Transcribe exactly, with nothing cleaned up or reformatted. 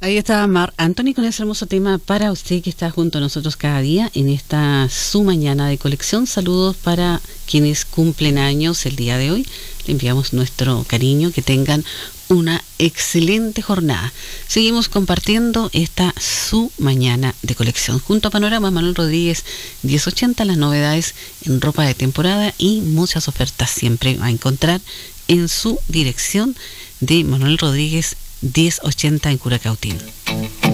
Ahí está Mar Anthony con ese hermoso tema para usted que está junto a nosotros cada día en esta su mañana de colección. Saludos para quienes cumplen años el día de hoy. Le enviamos nuestro cariño, que tengan una excelente jornada. Seguimos compartiendo esta su mañana de colección. Junto a Panorama Manuel Rodríguez diez ochenta, las novedades en ropa de temporada y muchas ofertas siempre va a encontrar en su dirección de Manuel Rodríguez diez ochenta en Curacautín.